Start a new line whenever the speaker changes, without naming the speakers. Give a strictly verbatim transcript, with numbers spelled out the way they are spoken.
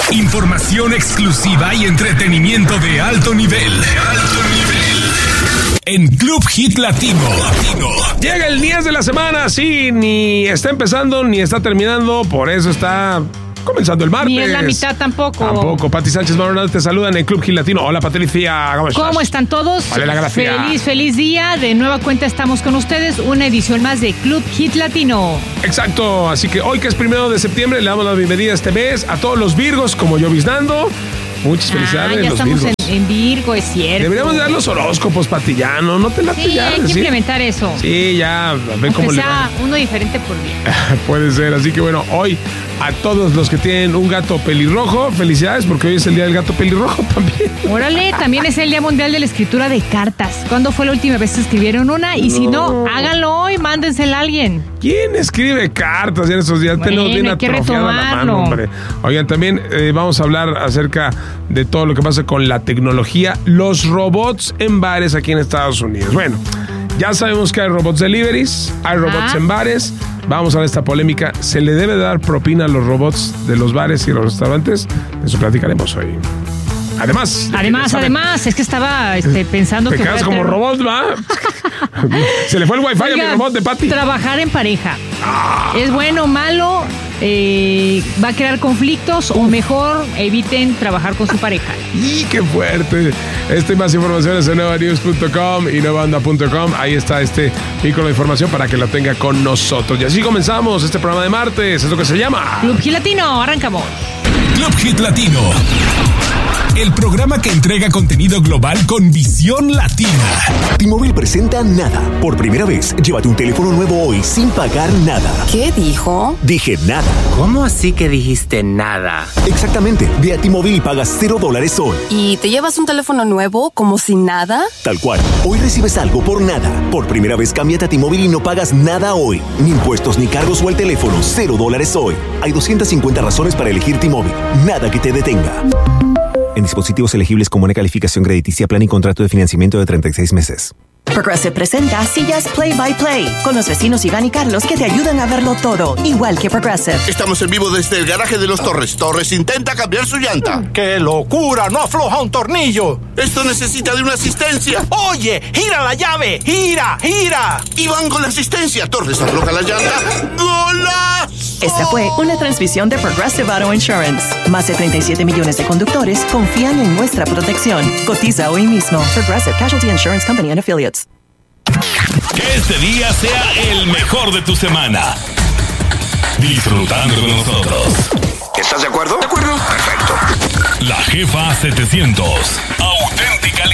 Información exclusiva y entretenimiento de alto nivel. De alto nivel. En Club Hit Latino. Latino.
Llega el diez de la semana, sí, ni está empezando ni está terminando, por eso está comenzando el martes.
Ni es la mitad tampoco.
Tampoco. Pati Sánchez Maronal te saludan en Club Hit Latino. Hola, Patricia. ¿Cómo estás?
¿Cómo están todos?
Vale, la gracia.
Feliz, feliz día. De nueva cuenta estamos con ustedes. Una edición más de Club Hit Latino.
Exacto. Así que hoy, que es primero de septiembre, le damos la bienvenida este mes a todos los Virgos, como yo Viznando. Muchas felicidades,
ah, ya
los
estamos
Virgos.
En, en Virgo, es cierto.
Deberíamos dar los horóscopos, Patillano. No te late
Sí,
ya.
hay que
¿sí?
implementar eso.
Sí, ya. A ver cómo le va.
sea uno diferente por día.
Puede ser. Así que bueno, hoy a todos los que tienen un gato pelirrojo, felicidades, porque hoy es el día del gato pelirrojo también.
Órale, también es el Día Mundial de la Escritura de Cartas. ¿Cuándo fue la última vez que escribieron una? Y
No.
si no, háganlo hoy, mándensela a alguien.
¿Quién escribe cartas en estos días?
Bueno,
Tenemos bien
hay que
atrofiada la
retomarlo.
mano, hombre. Oigan, también eh, vamos a hablar acerca de todo lo que pasa con la tecnología, los robots en bares aquí en Estados Unidos. Bueno, ya sabemos que hay robots deliveries, hay robots
Ah.
en bares. Vamos a ver esta polémica. ¿Se le debe dar propina a los robots de los bares y los restaurantes? De eso platicaremos hoy. Además,
Además,
¿saben?
además, es que estaba este, pensando
Te
que...
quedas
voy a
como
tener-
robot, ¿va? Se le fue el wifi a mi
Oigan,
robot de Patty.
trabajar en pareja.
Ah.
¿Es bueno, malo? Eh, ¿Va a crear conflictos? O mejor, eviten trabajar con su pareja.
¡Y qué fuerte! Esta y más información es en nueva news punto com y nueva onda punto com. Ahí está este vínculo de información para que la tenga con nosotros. Y así comenzamos este programa de martes. Es lo que se llama
Club Hit Latino, arrancamos.
Club Hit Latino. El programa que entrega contenido global con visión latina.
T-Mobile presenta Nada. Por primera vez, llévate un teléfono nuevo hoy sin pagar nada.
¿Qué dijo?
Dije nada.
¿Cómo así que dijiste nada?
Exactamente. Ve a T-Mobile y pagas cero dólares hoy.
¿Y te llevas un teléfono nuevo como si nada?
Tal cual. Hoy recibes algo por nada. Por primera vez, cámbiate a T-Mobile y no pagas nada hoy. Ni impuestos ni cargos o el teléfono. Cero dólares hoy. Hay doscientas cincuenta razones para elegir T-Mobile. Nada que te detenga. En dispositivos elegibles con buena calificación crediticia, plan y contrato de financiamiento de treinta y seis meses.
Progressive presenta Sillas Play by Play con los vecinos Iván y Carlos que te ayudan a verlo todo, igual que Progressive.
Estamos en vivo desde el garaje de los Torres. Torres intenta cambiar su llanta.
¡Qué locura! ¡No afloja un tornillo!
Esto necesita de una asistencia.
¡Oye! ¡Gira la llave! ¡Gira! ¡Gira!
Y van con la asistencia. Torres afloja la llanta. ¡Golazo!
Esta fue una transmisión de Progressive Auto Insurance. Más de treinta y siete millones de conductores confían en nuestra protección. Cotiza hoy mismo. Progressive Casualty Insurance Company and Affiliates.
Que este día sea el mejor de tu semana. Disfrutando con nosotros.
¿Estás de acuerdo? De acuerdo. Perfecto.
La Jefa setecientos. Auténtica